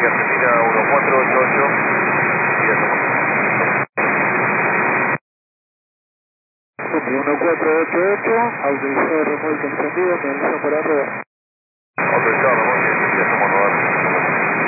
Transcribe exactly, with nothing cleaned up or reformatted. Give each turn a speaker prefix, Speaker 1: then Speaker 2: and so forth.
Speaker 1: Línea Argentina uno cuatro ocho ocho. Y ya somos.
Speaker 2: uno cuatro ocho ocho, autorizado remolque encendido, finalización por arroba.
Speaker 1: Autorizado remolque, ya somos nueve.